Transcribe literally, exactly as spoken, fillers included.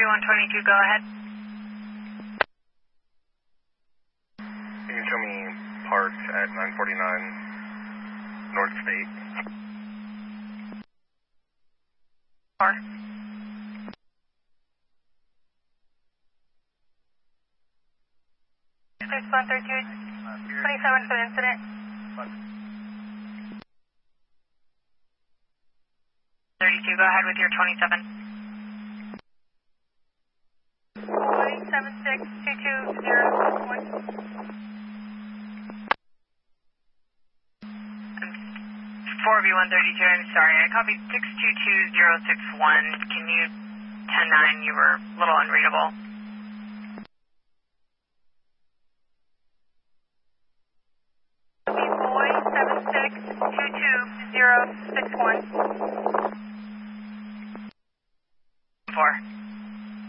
one twenty-two, go ahead. You can show me park at nine forty-nine North State. Four. There's one thirty-two, twenty-seven for the incident. thirty-two, go ahead with your twenty-seven. twenty-seven six two two zero one. four V one thirty-two, I'm sorry, I copied six two two zero six one. Can you ten nine? You were a little unreadable. Boy, seven six two two zero six one. four.